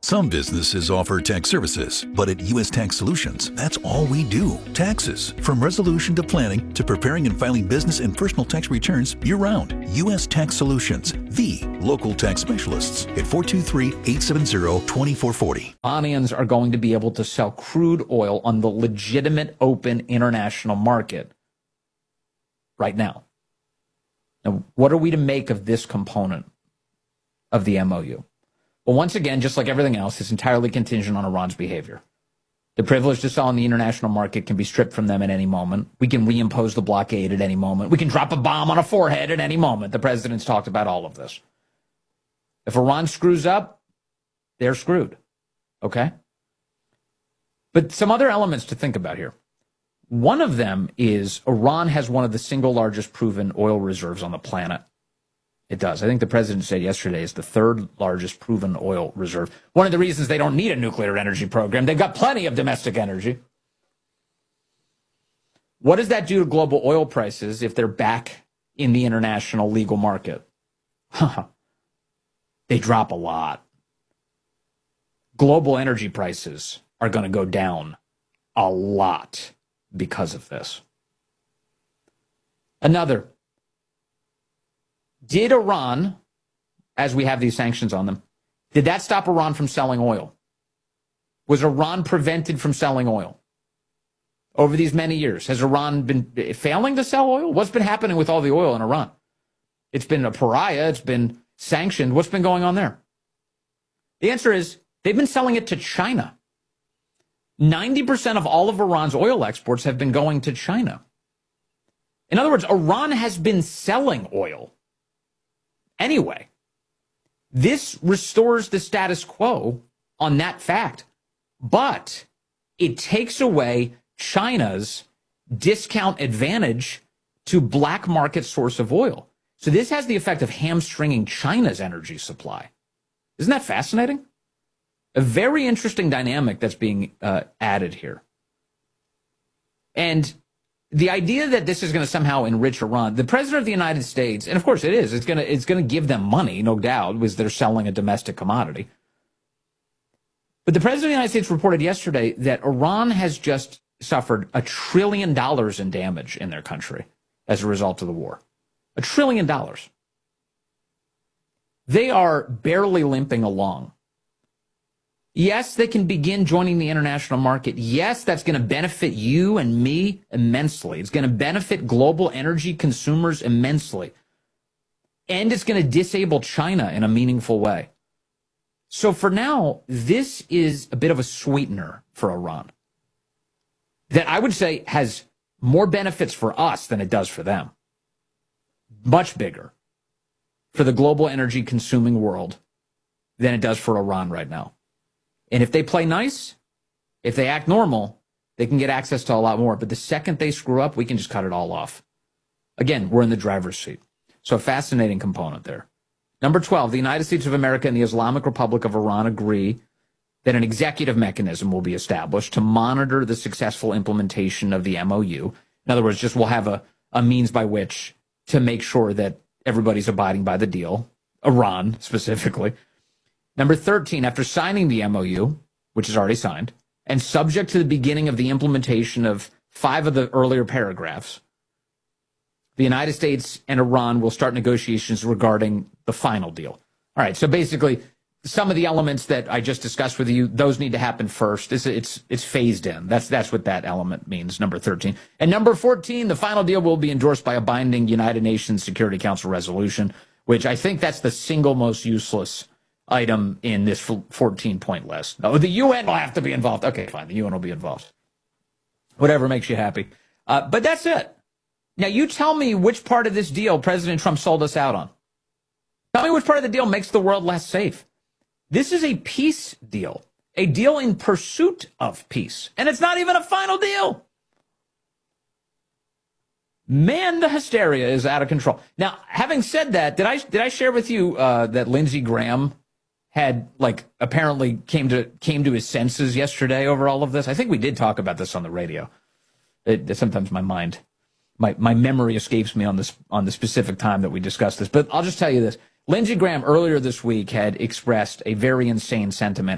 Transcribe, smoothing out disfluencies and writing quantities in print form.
Some businesses offer tax services, but at U.S. Tax Solutions, that's all we do. Taxes. From resolution to planning to preparing and filing business and personal tax returns year-round. U.S. Tax Solutions, the local tax specialists at 423-870-2440. Iranians are going to be able to sell crude oil on the legitimate open international market right now. Now, what are we to make of this component of the MOU? Well, once again, just like everything else, it's entirely contingent on Iran's behavior. The privilege to sell on the international market can be stripped from them at any moment. We can reimpose the blockade at any moment. We can drop a bomb on a forehead at any moment. The president's talked about all of this. If Iran screws up, they're screwed. Okay? But some other elements to think about here. One of them is Iran has one of the single largest proven oil reserves on the planet. It does. I think the president said yesterday it's the third largest proven oil reserve. One of the reasons they don't need a nuclear energy program, they've got plenty of domestic energy. What does that do to global oil prices if they're back in the international legal market? They drop a lot. Global energy prices are going to go down a lot because of this. Another. Did Iran, as we have these sanctions on them, did that stop Iran from selling oil? Was Iran prevented from selling oil? Over these many years, has Iran been failing to sell oil? What's been happening with all the oil in Iran? It's been a pariah. It's been sanctioned. What's been going on there? The answer is they've been selling it to China. 90% of all of Iran's oil exports have been going to China. In other words, Iran has been selling oil. Anyway, this restores the status quo on that fact, but it takes away China's discount advantage to black market source of oil. So this has the effect of hamstringing China's energy supply. Isn't that fascinating? A very interesting dynamic that's being added here. And the idea that this is going to somehow enrich Iran, the president of the United States, and of course it is, it's going to give them money, no doubt, because they're selling a domestic commodity. But the president of the United States reported yesterday that Iran has just suffered $1 trillion in damage in their country as a result of the war. $1 trillion. They are barely limping along. Yes, they can begin joining the international market. Yes, that's going to benefit you and me immensely. It's going to benefit global energy consumers immensely. And it's going to disable China in a meaningful way. So for now, this is a bit of a sweetener for Iran that I would say has more benefits for us than it does for them. Much bigger for the global energy consuming world than it does for Iran right now. And if they play nice, if they act normal, they can get access to a lot more. But the second they screw up, we can just cut it all off. Again, we're in the driver's seat. So a fascinating component there. Number 12, the United States of America and the Islamic Republic of Iran agree that an executive mechanism will be established to monitor the successful implementation of the MOU. In other words, just we'll have a means by which to make sure that everybody's abiding by the deal, Iran specifically. Number 13, after signing the MOU, which is already signed, and subject to the beginning of the implementation of 5 of the earlier paragraphs, the United States and Iran will start negotiations regarding the final deal. All right, so basically, some of the elements that I just discussed with you, those need to happen first. It's phased in. That's what that element means, number 13. And number 14, the final deal will be endorsed by a binding United Nations Security Council resolution, which I think that's the single most useless item in this 14-point list. Oh, the UN will have to be involved. Okay, fine. The UN will be involved. Whatever makes you happy. But that's it. Now, you tell me which part of this deal President Trump sold us out on. Tell me which part of the deal makes the world less safe. This is a peace deal, a deal in pursuit of peace. And it's not even a final deal. Man, the hysteria is out of control. Now, having said that, did I share with you that Lindsey Graham had apparently came to his senses yesterday over all of this? I think we did talk about this on the radio. Sometimes my memory escapes me on the specific time that we discussed this. But I'll just tell you this. Lindsey Graham earlier this week had expressed a very insane sentiment